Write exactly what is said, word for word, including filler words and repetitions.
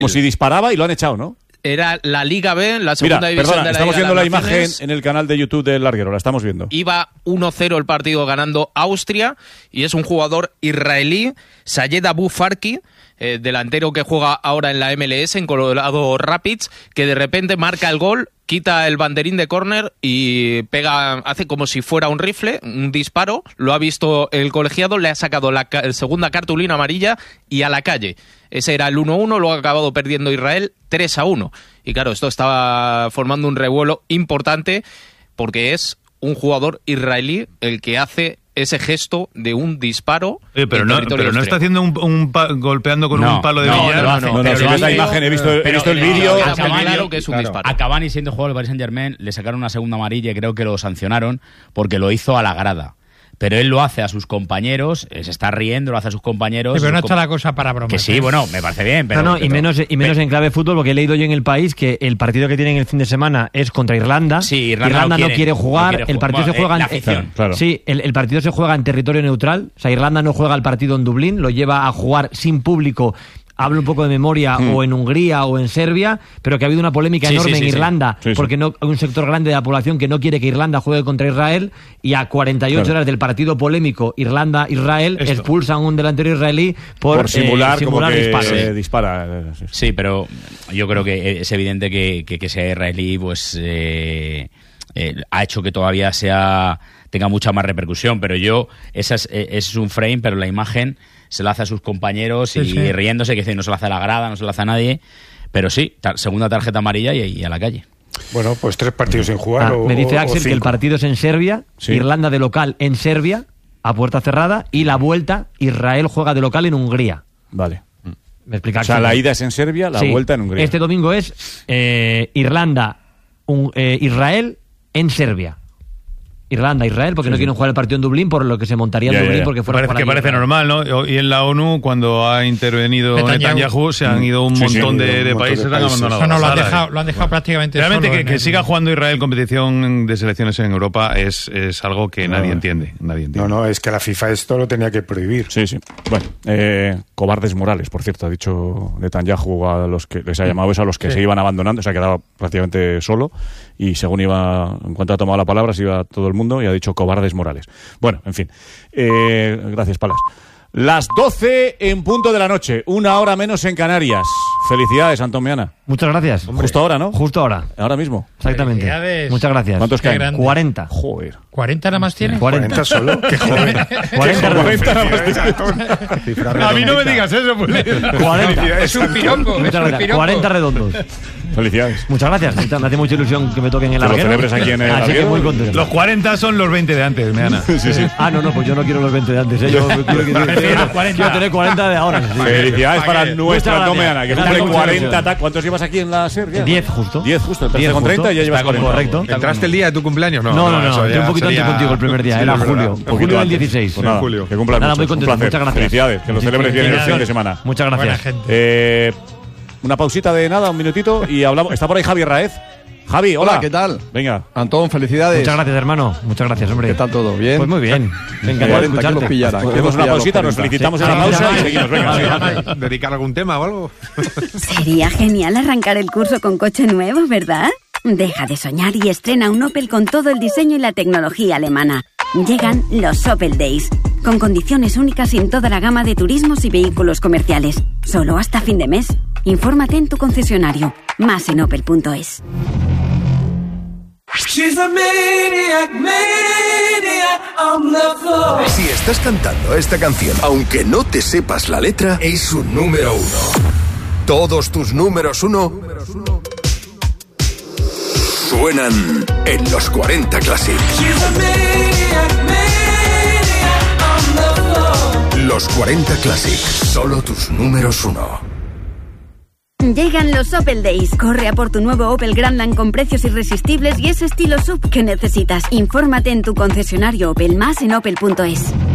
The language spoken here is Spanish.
Como si disparaba y lo han echado, ¿no? Era la Liga B, la segunda Mira, división perdona, de la estamos Liga viendo de la las Naciones. imagen en el canal de YouTube del Larguero, la estamos viendo. Iba uno cero el partido ganando Austria y es un jugador israelí, Sayed Abu Farki, eh, delantero que juega ahora en la M L S, en Colorado Rapids, que de repente marca el gol, quita el banderín de córner y pega, hace como si fuera un rifle, un disparo, lo ha visto el colegiado, le ha sacado la ca- segunda cartulina amarilla y a la calle. Ese era el uno uno, luego ha acabado perdiendo Israel tres a uno. Y claro, esto estaba formando un revuelo importante porque es un jugador israelí el que hace ese gesto de un disparo. Oye, pero en no, territorio pero no está austríaco. haciendo un, un pa- golpeando con No, un palo de no, billar. no, no, No, no, pero si lo ves la hace- imagen, he visto, he pero- visto el pero- vídeo. Está Cavani- claro que es un claro, disparo. A Cavani, siendo jugador del Paris Saint-Germain, le sacaron una segunda amarilla y creo que lo sancionaron porque lo hizo a la grada. Pero él lo hace a sus compañeros, eh, se está riendo, lo hace a sus compañeros. Sí, pero no sus está com- la cosa para bromas. Que sí, ¿eh? bueno, me parece bien, pero... no, no, y pero- menos, y menos pero- en clave fútbol, porque he leído yo en El País que el partido que tienen el fin de semana es contra Irlanda. Sí, Irlanda no no quiere- quiere jugar, no quiere el partido jugar. se juega Bueno, en eh, la afición. Claro. Sí, el, el partido se juega en territorio neutral, o sea, Irlanda no juega el partido en Dublín, lo lleva a jugar sin público. Hablo un poco de memoria, Mm. o en Hungría o en Serbia, pero que ha habido una polémica Sí, enorme sí, sí, en sí. Irlanda, Sí, sí. porque no hay un sector grande de la población que no quiere que Irlanda juegue contra Israel, y a cuarenta y ocho Claro. horas del partido polémico Irlanda-Israel Esto. expulsan a un delantero israelí por, Por simular, eh, simular como que disparos. eh, dispara. eh, sí. Sí, pero yo creo que es evidente que, que, que sea israelí, pues eh, eh, ha hecho que todavía sea tenga mucha más repercusión. Pero yo, esa es, eh, es un frame, pero la imagen se la hace a sus compañeros Sí, y sí. riéndose, que dice, no se la hace a la grada, no se la hace a nadie. Pero sí, ta- segunda tarjeta amarilla y, y a la calle. Bueno, pues tres partidos sin jugar. Ah, o, me dice o- o Axel que el cinco. partido es en Serbia, Sí. Irlanda de local en Serbia, a puerta cerrada, y la vuelta, Israel juega de local en Hungría. Vale. Me explica O sea, Axel. la ida es en Serbia, la Sí. vuelta en Hungría. Este domingo es eh, Irlanda, un- eh, Israel en Serbia. Irlanda, Israel, porque no quieren jugar el partido en Dublín, por lo que se montaría en Ya, ya, Dublín, ya. porque fuera Parece, a que jugar allí parece Israel. normal, ¿no? Y en la ONU, cuando ha intervenido Netanyahu. Netanyahu, se han ido un Sí, sí, montón de, un de montón países, de han países. abandonado No, no, la lo han sala, dejado, ¿eh? lo han dejado prácticamente Realmente solo que, en que el- siga jugando Israel competición de selecciones en Europa es, es algo que No, nadie no. entiende. Nadie entiende. No, no, es que la FIFA esto lo tenía que prohibir. Sí, sí. Bueno, eh, cobardes morales, por cierto, ha dicho Netanyahu a los que les ha llamado eso a los que Sí. se iban abandonando, se ha quedado prácticamente solo y según iba, en cuanto ha tomado la palabra, se iba todo el mundo y ha dicho cobardes morales. Bueno, en fin. Eh, gracias, Palas. Las doce en punto de la noche, una hora menos en Canarias. Felicidades, Antomiana. Muchas gracias. Justo ahora, ¿no? Justo ahora, Ahora mismo. exactamente. Felicidades. Muchas gracias. ¿Cuántos Qué caen? grande. cuarenta. Joder. ¿cuarenta nada más tiene? cuarenta solo, qué joven. cuarenta cuarenta nada más A mí no me digas eso, pues. cuarenta. Es un piropo, es Muchas un gracias. piropo. cuarenta redondos. Felicidades. Muchas gracias. Me hace mucha ilusión que me toquen en el Que lo larguero. celebres aquí en el Así que larguero. muy contento. Los cuarenta son los veinte de antes, Meana. Sí, sí. Ah, no, no, pues yo no quiero los veinte de antes. ¿eh? Yo quiero, quiero- quiero- quiero tener cuarenta de ahora. Sí. Felicidades para Muchas nuestra gracias. Antomiana, que Me cumple hace mucha cuarenta. ilusión. ta- ¿Cuántos llevas aquí en la serie? diez justo. diez justo. diez Entraste con justo. treinta y ya llevas Está con- cuarenta. correcto. ¿Entraste el día de tu cumpleaños? No, No, no, no, eso entré ya un poquito antes sería- contigo el primer día, Sí, era es verdad. julio. Un Julio poquito del antes. dieciséis. Pues nada, julio. que cumplas Nada, mucho. muy contento, Un placer. muchas gracias. Felicidades, que lo Sí, celebres bien el felicidades. fin de semana. Muchas Buena gracias. gente. Eh, una pausita de nada, un minutito, y hablamos. Está por ahí Javi Raez. Javi, hola. Hola, ¿qué tal? Venga. Antón, felicidades. Muchas gracias, hermano. Muchas gracias, hombre. ¿Qué tal todo? ¿Bien? Pues muy bien. Me encanta cuarenta que escucharte. los pillara. que Hacemos los una pillara pausita, los nos cuarenta. felicitamos en Sí. la pausa Vale, y seguimos. Venga, sí. ¿Dedicar algún tema o algo? Sería genial arrancar el curso con coche nuevo, ¿verdad? Deja de soñar y estrena un Opel con todo el diseño y la tecnología alemana. Llegan los Opel Days, con condiciones únicas en toda la gama de turismos y vehículos comerciales. Solo hasta fin de mes. Infórmate en tu concesionario. Más en opel punto es. Si estás cantando esta canción, aunque no te sepas la letra, es un número uno. Todos tus números uno suenan en los cuarenta Classic. Los cuarenta Classic, solo tus números uno. Llegan los Opel Days. Corre a por tu nuevo Opel Grandland con precios irresistibles y ese estilo sub que necesitas. Infórmate en tu concesionario Opel. Más en opel punto es.